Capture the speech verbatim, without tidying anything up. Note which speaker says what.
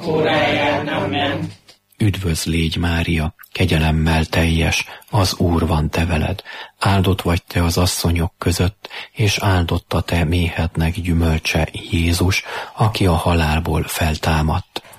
Speaker 1: óráján. Amen.
Speaker 2: Üdvözl légy, Mária, kegyelemmel teljes, az Úr van te veled. Áldott vagy te az asszonyok között, és áldott a te méhednek gyümölcse, Jézus, aki a halálból feltámadt.